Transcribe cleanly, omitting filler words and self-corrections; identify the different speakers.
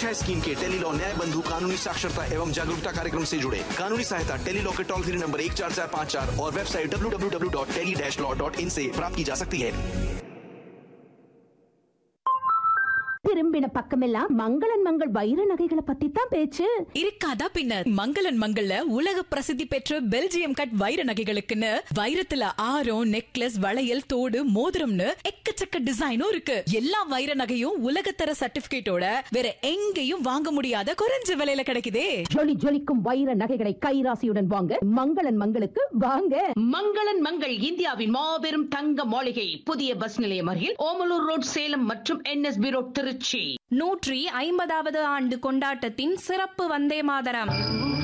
Speaker 1: पेश है स्कीम के टेली लॉ न्याय बंधु कानूनी साक्षरता एवं जागरूकता कार्यक्रम से जुड़े। कानूनी सहायता टेली लॉ के टोल फ्री नंबर 14454 और वेबसाइट www.tele-law.in से प्राप्त की जा सकती है।
Speaker 2: திரும்பின பக்கமெல்லாம் மங்களன் மங்கள் வைர நகைகளை பத்தி தான் பேச்சு.
Speaker 3: இருக்காதா பின்னர், மங்களன் மங்கள்ல உலக பிரசித்தி பெற்ற பெல்ஜியம் கட் வைர நகைகளுக்குன்னு வைரத்துல ஆரம், நெக்லஸ், வளையல், தோடு, மோதிரம்னு எக்கச்சக்க டிசைனும் இருக்கு. எல்லா வைர நகையும் உலகத்தர சர்டிபிகேட்டோட வேற எங்கேயும் வாங்க முடியாத குறைஞ்ச விலையில கிடைக்குதே.
Speaker 2: ஜொலி ஜொலிக்கும் வைர நகைகளை கைராசியுடன் வாங்க மங்களன் மங்களுக்கு வாங்க.
Speaker 4: மங்களன் மங்கள் இந்தியாவின் மாபெரும் தங்க மாளிகை, புதிய பஸ் நிலையம் அருகில் ஓமலூர் ரோட், சேலம் மற்றும் NSB ரோட், திருச்சி.
Speaker 5: 150வது ஆண்டு கொண்டாட்டத்தின் சிறப்பு வந்தே மாதரம்.